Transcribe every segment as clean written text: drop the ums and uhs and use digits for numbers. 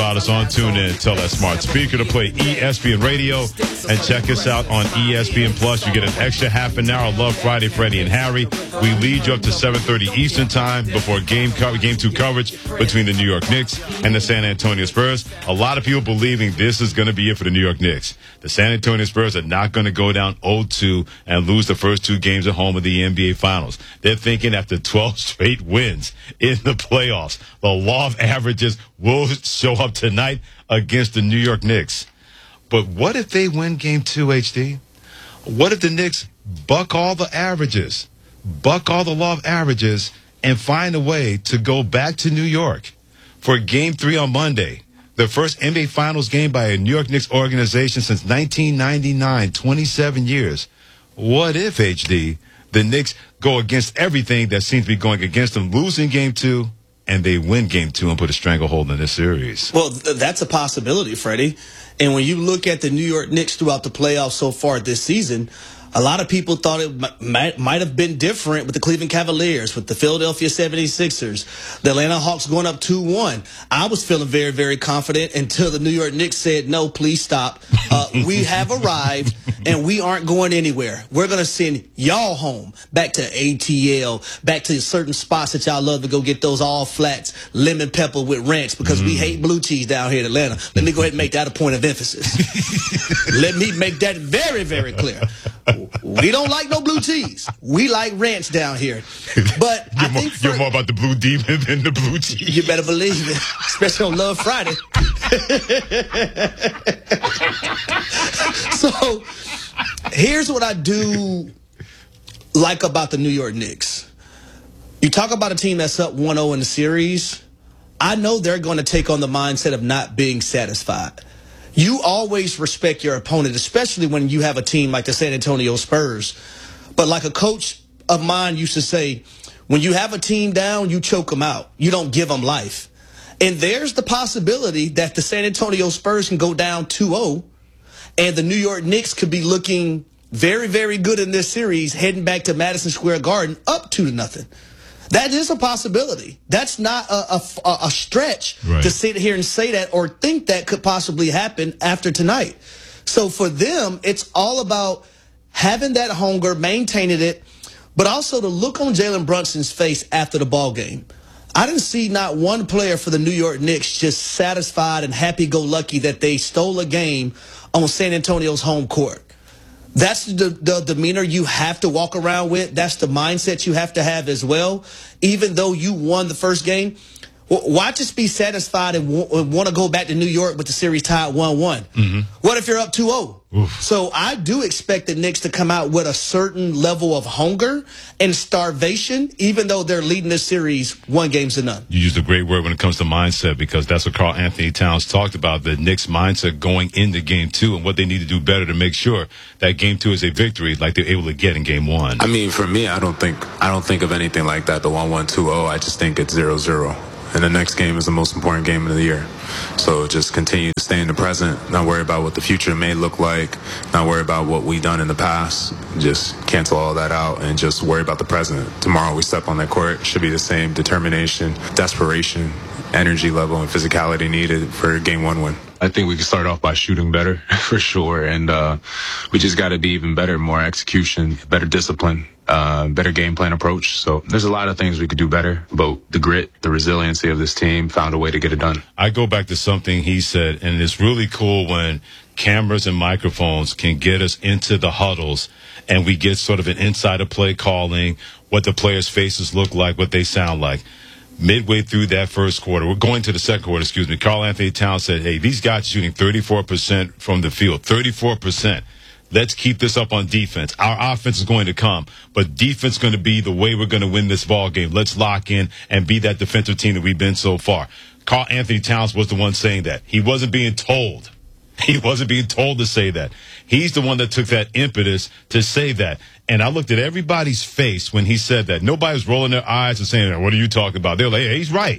about us on TuneIn. Tell that smart speaker to play ESPN Radio and check us out on ESPN Plus. You get an extra half an hour of Love Friday, Freddie and Harry. We lead you up to 7:30 Eastern Time before Game 2 coverage between the New York Knicks and the San Antonio Spurs. A lot of people believing this is going to be it for the New York Knicks. The San Antonio Spurs are not going to go down 0-2 and lose the first two games at home of the NBA Finals. They're thinking after 12 straight wins in the playoffs, the law of averages will show up tonight against the New York Knicks. But what if they win Game 2, HD? What if the Knicks buck all the averages, buck all the law of averages, and find a way to go back to New York for Game 3 on Monday? The first NBA Finals game by a New York Knicks organization since 1999, 27 years. What if, HD, the Knicks go against everything that seems to be going against them, losing Game 2, and they win Game 2 and put a stranglehold in this series? Well, that's a possibility, Freddie. And when you look at the New York Knicks throughout the playoffs so far this season, a lot of people thought it might have been different with the Cleveland Cavaliers, with the Philadelphia 76ers, the Atlanta Hawks going up 2-1. I was feeling very, very confident until the New York Knicks said, no, please stop. We have arrived, and we aren't going anywhere. We're going to send y'all home, back to ATL, back to certain spots that y'all love to go get those all flats, lemon pepper with ranch, because we hate blue cheese down here in Atlanta. Let me go ahead and make that a point of emphasis. Let me make that very, very clear. We don't like no blue cheese. We like ranch down here. But you're more about the blue demon than the blue cheese. You better believe it, especially on Love Friday. So here's what I do like about the New York Knicks. You talk about a team that's up 1-0 in the series. I know they're going to take on the mindset of not being satisfied. You always respect your opponent, especially when you have a team like the San Antonio Spurs. But like a coach of mine used to say, when you have a team down, you choke them out. You don't give them life. And there's the possibility that the San Antonio Spurs can go down 2-0, and the New York Knicks could be looking very, very good in this series, heading back to Madison Square Garden up 2-0. That is a possibility. That's not a stretch to sit here and say that or think that could possibly happen after tonight. So for them, it's all about having that hunger, maintaining it, but also the look on Jalen Brunson's face after the ball game. I didn't see not one player for the New York Knicks just satisfied and happy-go-lucky that they stole a game on San Antonio's home court. That's the demeanor you have to walk around with. That's the mindset you have to have as well. Even though you won the first game, why just be satisfied and want to go back to New York with the series tied 1-1? What if you're up 2-0? So I do expect the Knicks to come out with a certain level of hunger and starvation, even though they're leading this series 1-0. You used a great word when it comes to mindset, because that's what Karl Anthony Towns talked about, the Knicks' mindset going into Game 2 and what they need to do better to make sure that Game 2 is a victory like they're able to get in Game 1. I mean, for me, I don't think of anything like that, the 1-1, 2-0. I just think it's 0-0. And the next game is the most important game of the year. So just continue to stay in the present, not worry about what the future may look like, not worry about what we've done in the past. Just cancel all that out and just worry about the present. Tomorrow we step on that court, should be the same determination, desperation, energy level, and physicality needed for a Game 1 win. I think we can start off by shooting better, for sure. And we just got to be even better, more execution, better discipline, better game plan approach. So there's a lot of things we could do better, but the grit, the resiliency of this team found a way to get it done. I go back to something he said, and it's really cool when cameras and microphones can get us into the huddles and we get sort of an insider play calling, what the players' faces look like, what they sound like. Midway through that first quarter, we're going to the second quarter, Karl Anthony Towns said, hey, these guys are shooting 34% from the field, 34%. Let's keep this up on defense. Our offense is going to come, but defense is going to be the way we're going to win this ball game. Let's lock in and be that defensive team that we've been so far. Karl Anthony Towns was the one saying that. He wasn't being told. He wasn't being told to say that. He's the one that took that impetus to say that. And I looked at everybody's face when he said that. Nobody was rolling their eyes and saying, what are you talking about? They were like, hey, he's right.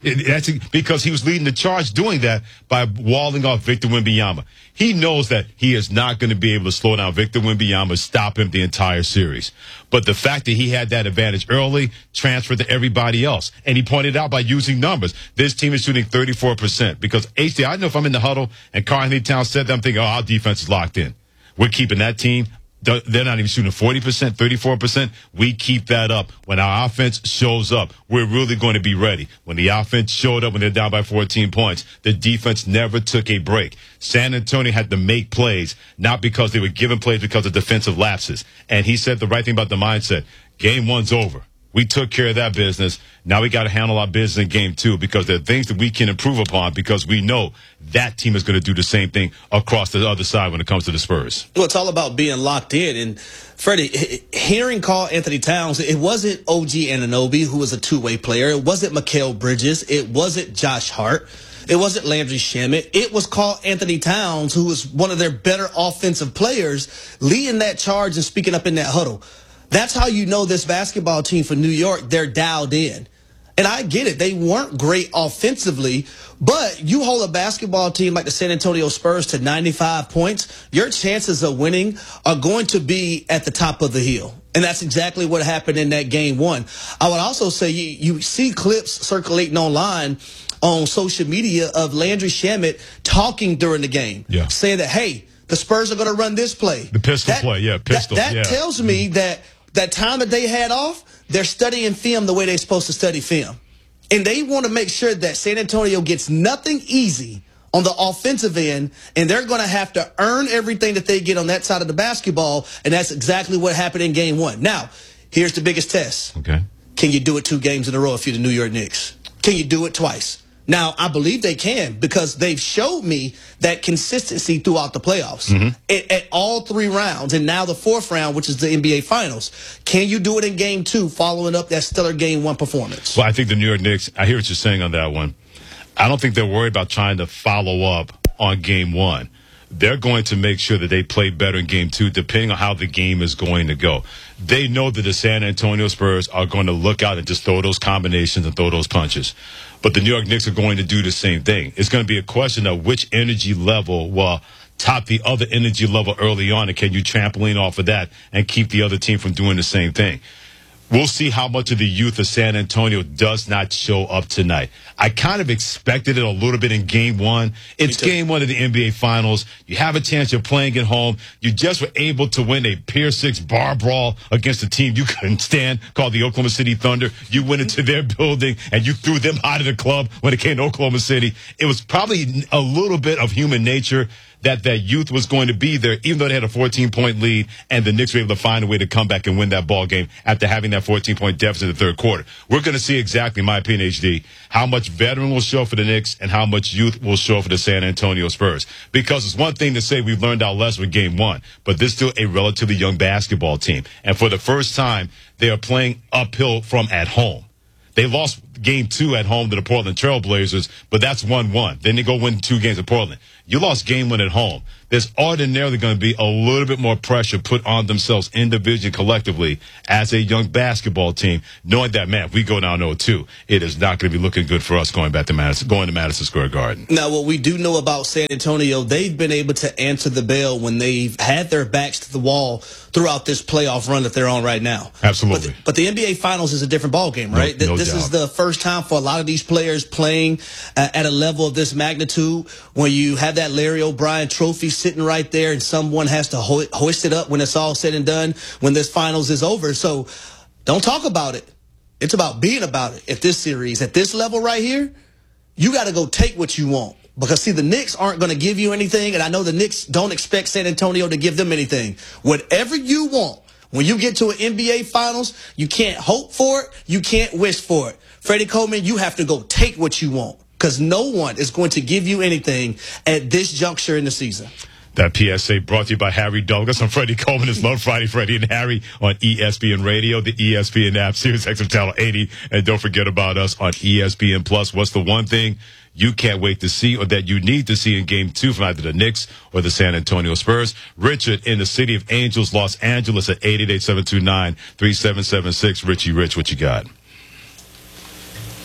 That's because he was leading the charge doing that by walling off Victor Wembanyama. He knows that he is not going to be able to slow down Victor Wembanyama, stop him the entire series. But the fact that he had that advantage early transferred to everybody else. And he pointed out by using numbers, this team is shooting 34%. Because, HD, I know if I'm in the huddle and Karl-Anthony Towns said that, I'm thinking, our defense is locked in. We're keeping that team. They're not even shooting 40%, 34%. We keep that up. When our offense shows up, we're really going to be ready. When the offense showed up when they're down by 14 points, the defense never took a break. San Antonio had to make plays, not because they were giving plays because of defensive lapses. And he said the right thing about the mindset. Game one's over. We took care of that business. Now we got to handle our business in game two because there are things that we can improve upon because we know that team is going to do the same thing across the other side when it comes to the Spurs. Well, it's all about being locked in. And, Freddie, hearing Karl-Anthony Towns, it wasn't OG Anunoby, who was a two-way player. It wasn't Mikal Bridges. It wasn't Josh Hart. It wasn't Landry Shamet. It was Karl-Anthony Towns, who was one of their better offensive players, leading that charge and speaking up in that huddle. That's how you know this basketball team for New York, they're dialed in. And I get it. They weren't great offensively, but you hold a basketball team like the San Antonio Spurs to 95 points, your chances of winning are going to be at the top of the hill. And that's exactly what happened in that game one. I would also say you see clips circulating online on social media of Landry Shamet talking during the game, saying that, hey, the Spurs are going to run this play. The pistol play, pistol. That tells me that time that they had off, they're studying film the way they're supposed to study film. And they want to make sure that San Antonio gets nothing easy on the offensive end, and they're going to have to earn everything that they get on that side of the basketball, and that's exactly what happened in game one. Now, here's the biggest test. Okay. Can you do it 2 games in a row if you're the New York Knicks? Can you do it twice? Now, I believe they can because they've showed me that consistency throughout the playoffs at all 3 rounds, and now the 4th round, which is the NBA Finals. Can you do it in game 2 following up that stellar game 1 performance? Well, I think the New York Knicks, I hear what you're saying on that one. I don't think they're worried about trying to follow up on game 1. They're going to make sure that they play better in game 2, depending on how the game is going to go. They know that the San Antonio Spurs are going to look out and just throw those combinations and throw those punches. But the New York Knicks are going to do the same thing. It's going to be a question of which energy level will top the other energy level early on, and can you trampoline off of that and keep the other team from doing the same thing? We'll see how much of the youth of San Antonio does not show up tonight. I kind of expected it a little bit in game 1. It's game 1 of the NBA Finals. You have a chance. You're playing at home. You just were able to win a Pier 6 bar brawl against a team you couldn't stand called the Oklahoma City Thunder. You went into their building and you threw them out of the club when it came to Oklahoma City. It was probably a little bit of human nature that youth was going to be there, even though they had a 14-point lead, and the Knicks were able to find a way to come back and win that ball game after having that 14-point deficit in the third quarter. We're going to see exactly, in my opinion, HD, how much veteran will show for the Knicks and how much youth will show for the San Antonio Spurs. Because it's one thing to say we've learned our lesson with game 1, but this is still a relatively young basketball team. And for the first time, they are playing uphill from at home. They lost game 2 at home to the Portland Trail Blazers, but that's 1-1. Then they go win 2 games at Portland. You lost game 1 at home. There's ordinarily going to be a little bit more pressure put on themselves individually, collectively, as a young basketball team, knowing that, man, if we go down 0-2, it is not going to be looking good for us going to Madison Square Garden. Now, what we do know about San Antonio, they've been able to answer the bell when they've had their backs to the wall throughout this playoff run that they're on right now. Absolutely. But the NBA Finals is a different ballgame, right? No this doubt. is the first time for a lot of these players playing at a level of this magnitude when you have that Larry O'Brien trophy sitting right there and someone has to hoist it up when it's all said and done, when this finals is over. So don't talk about it. It's about being about it at this series. At this level right here, you got to go take what you want. Because, see, the Knicks aren't going to give you anything, and I know the Knicks don't expect San Antonio to give them anything. Whatever you want, when you get to an NBA Finals, you can't hope for it, you can't wish for it. Freddie Coleman, you have to go take what you want, because no one is going to give you anything at this juncture in the season. That PSA brought to you by Harry Douglas. I'm Freddie Coleman. It's Love Friday, Freddie and Harry on ESPN Radio, the ESPN app, Sirius XM Channel 80. And don't forget about us on ESPN Plus. What's the one thing you can't wait to see or that you need to see in Game 2 from either the Knicks or the San Antonio Spurs? Richard in the City of Angels, Los Angeles at 888-729-3776. Richie Rich, what you got? It's very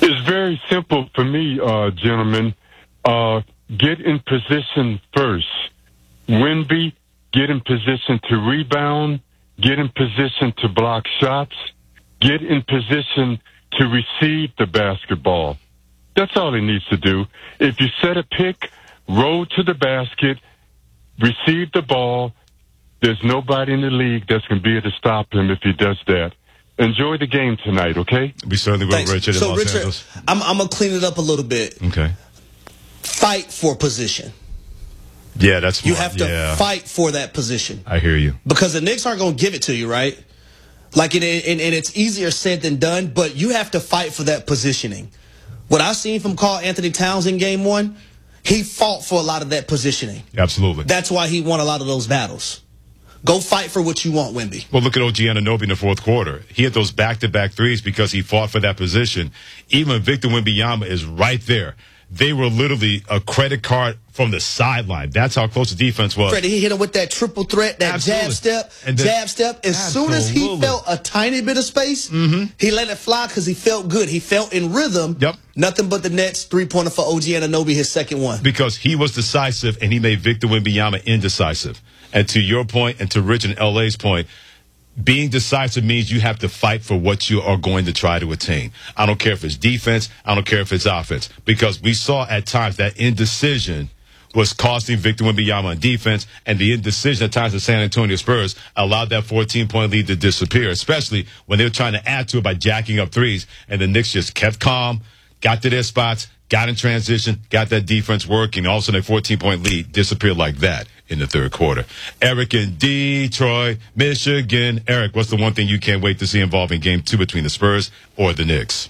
very simple for me, gentlemen. Get in position first. Wemby, get in position to rebound. Get in position to block shots. Get in position to receive the basketball. That's all he needs to do. If you set a pick, roll to the basket, receive the ball, there's nobody in the league that's going to be able to stop him if he does that. Enjoy the game tonight, okay? We certainly will, Thanks. Richard. So, in Los Richard, Angeles. I'm going to clean it up a little bit. Okay. Fight for position. Yeah, that's smart. You have to fight for that position. I hear you. Because the Knicks aren't going to give it to you, right? Like, and it's easier said than done, but you have to fight for that positioning. What I've seen from Karl Anthony Towns in game one, he fought for a lot of that positioning. Absolutely. That's why he won a lot of those battles. Go fight for what you want, Wemby. Well, look at OG Anunoby in the fourth quarter. He had those back-to-back threes because he fought for that position. Even Victor Wembanyama is right there. They were literally a credit card from the sideline. That's how close the defense was. Freddie, he hit him with that triple threat, that Absolutely. jab step. As soon as he felt a tiny bit of space, he let it fly because he felt good. He felt in rhythm. Yep. Nothing but the Nets three-pointer for OG Anunoby, his second one. Because he was decisive and he made Victor Wembanyama indecisive. And to your point and to Rich and LA's point, being decisive means you have to fight for what you are going to try to attain. I don't care if it's defense. I don't care if it's offense. Because we saw at times that indecision was costing Victor Wembanyama on defense, and the indecision at times of San Antonio Spurs allowed that 14-point lead to disappear, especially when they were trying to add to it by jacking up threes, and the Knicks just kept calm, got to their spots, got in transition, got that defense working. All of a sudden, a 14-point lead disappeared like that in the third quarter. Eric in Detroit, Michigan. Eric, what's the one thing you can't wait to see involving Game 2 between the Spurs or the Knicks?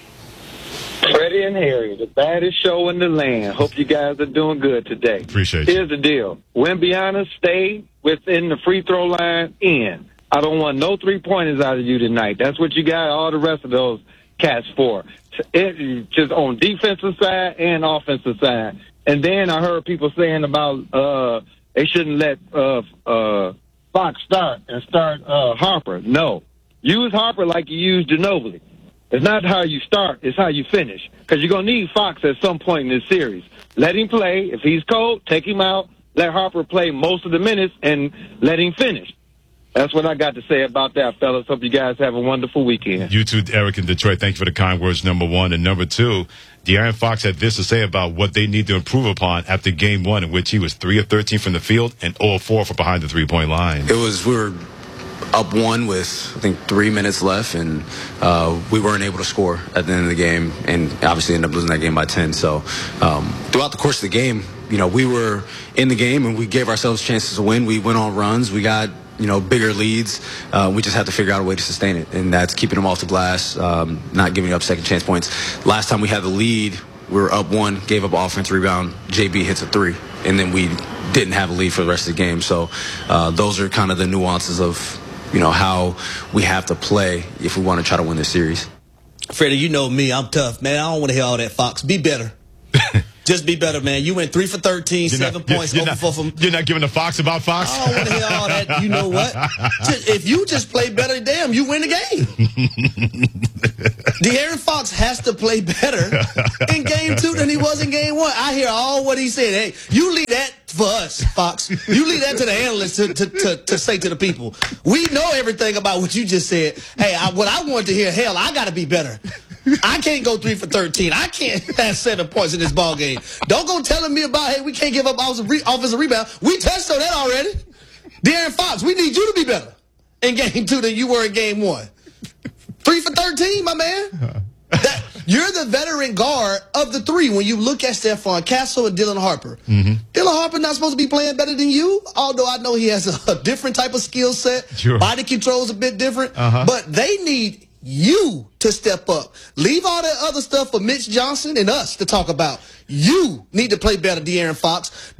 Freddie and Harry, the baddest show in the land. Hope you guys are doing good today. Appreciate you. Here's the deal. Wembanyama, stay within the free throw line in. I don't want no three-pointers out of you tonight. That's what you got all the rest of those cats for. Just on defensive side and offensive side. And then I heard people saying about they shouldn't let Fox start and start Harper. No. Use Harper like you used Ginobili. It's not how you start, it's how you finish. Because you're going to need Fox at some point in this series. Let him play. If he's cold, take him out. Let Harper play most of the minutes and let him finish. That's what I got to say about that, fellas. Hope you guys have a wonderful weekend. You too, Eric in Detroit. Thank you for the kind words, number one. And number two, De'Aaron Fox had this to say about what they need to improve upon after game one, in which he was 3 of 13 from the field and 0 of 4 from behind the three-point line. We were up one with, I think, 3 minutes left, and we weren't able to score at the end of the game, and obviously ended up losing that game by 10. So throughout the course of the game, we were in the game, and we gave ourselves chances to win. We went on runs. We got bigger leads. We just have to figure out a way to sustain it, and that's keeping them off the glass, not giving up second chance points. Last time we had the lead, we were up one, gave up offense rebound. JB hits a 3, and then we didn't have a lead for the rest of the game. So those are kind of the nuances of how we have to play if we want to try to win this series. Freddie, you know me. I'm tough, man. I don't want to hear all that, Fox. Be better. Just be better, man. You went 3 for 13, 7 points, over 4 from. You're not giving a Fox about Fox? I don't want to hear all that. You know what? If you just play better, damn, you win the game. De'Aaron Fox has to play better in game 2 than he was in game 1. I hear all what he said. Hey, you leave that for us, Fox. You leave that to the analysts to say to the people. We know everything about what you just said. Hey, what I wanted to hear, hell, I got to be better. I can't go 3 for 13. I can't have 7 points in this ball game. Don't go telling me about, hey, we can't give up offensive rebound. We touched on that already. De'Aaron Fox, we need you to be better in game 2 than you were in game 1. 3 for 13, my man. You're the veteran guard of the 3 when you look at Stephon Castle and Dylan Harper. Dylan Harper not supposed to be playing better than you, although I know he has a different type of skill set. Sure. Body control is a bit different. But they need you to step up. Leave all that other stuff for Mitch Johnson and us to talk about. You need to play better, De'Aaron Fox.